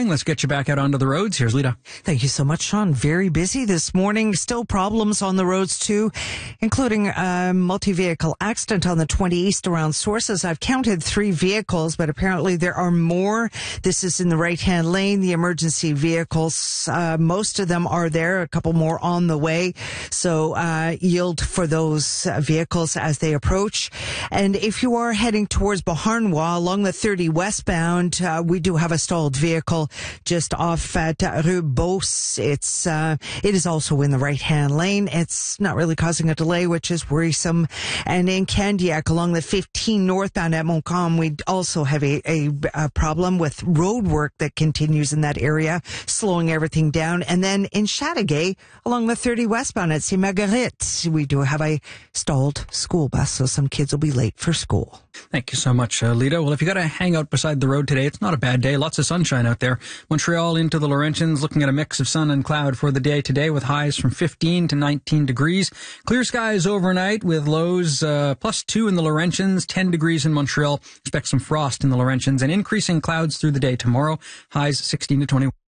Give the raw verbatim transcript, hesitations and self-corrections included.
morning. Let's get you back out onto the roads. Here's Lita. Thank you so much, Sean. Very busy this morning. Still problems on the roads, too, including a multi-vehicle accident on the twenty East around Sources. I've counted three vehicles, but apparently there are more. This is in the right-hand lane. The emergency vehicles, uh, most of them are there. A couple more on the way. So uh, yield for those uh, vehicles as they approach. And if you are heading towards Beauharnois along the thirty westbound, uh, we do have a stalled vehicle just off at uh, Rue Beauce. It's uh, it is also in the right-hand lane. It's not really causing a delay, which is worrisome. And in Candiac along the fifteen northbound at Montcalm, we also have a, a, a problem with road work that continues in that area, slowing everything down. And then in Chateauguay along the thirty westbound at Saint Marguerite, we do have a stalled school bus, so some kids will be late for school. Thank you so much, uh, Lita. Well, if you got to hang out beside the road today, it's not a bad day. Lots of sunshine out there. Montreal into the Laurentians, looking at a mix of sun and cloud for the day today with highs from fifteen to nineteen degrees. Clear skies overnight with lows uh, plus two in the Laurentians, ten degrees in Montreal. Expect some frost in the Laurentians and increasing clouds through the day tomorrow. Highs sixteen to twenty.